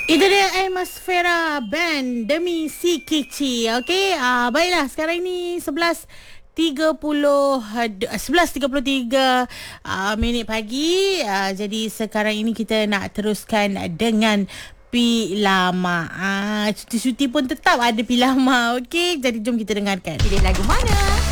Itu dia Atmosfera Band demi si Kici. Okey, baiklah sekarang ini 11.33 minit pagi. Jadi sekarang ini kita nak teruskan dengan Pilama. Cuti-cuti pun tetap ada Pilama. Okey, jadi jom kita dengarkan. Pilih lagu mana?